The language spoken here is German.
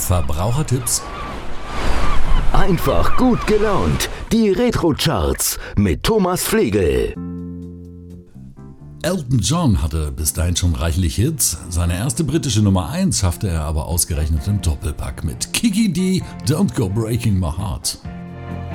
Verbrauchertipps. Einfach gut gelaunt. Die Retro-Charts mit Thomas Flegel. Elton John hatte bis dahin schon reichlich Hits. Seine erste britische Nummer 1 schaffte er aber ausgerechnet im Doppelpack mit Kiki Dee, Don't Go Breaking My Heart.